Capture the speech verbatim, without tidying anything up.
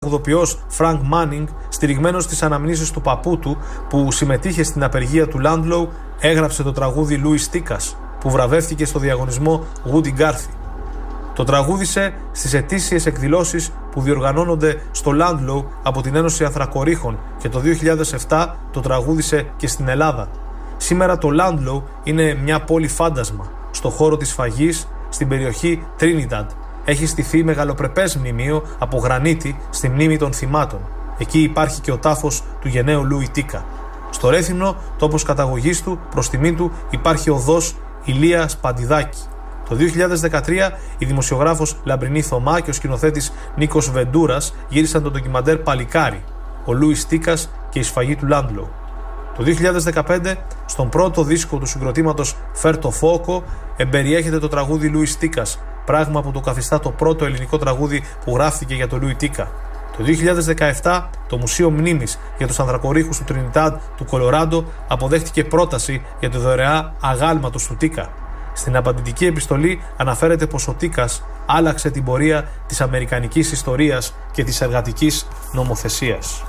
τραγουδοποιός Frank Manning, στηριγμένος στις αναμνήσεις του παππού του που συμμετείχε στην απεργία του Landlow, έγραψε το τραγούδι Louis Tikas, που βραβεύτηκε στο διαγωνισμό Woody Guthrie. Το τραγούδισε στις ετήσιες εκδηλώσεις που διοργανώνονται στο Landlow από την Ένωση Ανθρακορίχων και το δύο χιλιάδες επτά το τραγούδισε και στην Ελλάδα. Σήμερα το Landlow είναι μια πόλη φάντασμα στο χώρο της φαγής στην περιοχή Trinidad. Έχει στηθεί μεγαλοπρεπές μνημείο από γρανίτη στη μνήμη των θυμάτων. Εκεί υπάρχει και ο τάφος του γενναίου Λούι Τίκα. Στο Ρέθυμνο, τόπος καταγωγής του, προς τιμή του, υπάρχει οδός Ηλία Σπαντιδάκη. Το δύο χιλιάδες δεκατρία η δημοσιογράφος Λαμπρινή Θωμά και ο σκηνοθέτης Νίκος Βεντούρας γύρισαν το ντοκιμαντέρ Παλικάρι, ο Λούις Τίκας και η σφαγή του Landlow. Το δύο χιλιάδες δεκαπέντε, στον πρώτο δίσκο του συγκροτήματος Φέρτο Φόκο, εμπεριέχεται το τραγούδι Λούις Τίκας, πράγμα που το καθιστά το πρώτο ελληνικό τραγούδι που γράφτηκε για τον Λούι Τίκα. Το δύο χιλιάδες δεκαεπτά, το Μουσείο Μνήμης για τους Ανθρακορίχους του Τρινιντάντ του Κολοράντο αποδέχτηκε πρόταση για τη δωρεά αγάλματος του Τίκα. Στην απαντητική επιστολή αναφέρεται πως ο Τίκας άλλαξε την πορεία της αμερικανικής ιστορίας και της εργατικής νομοθεσίας.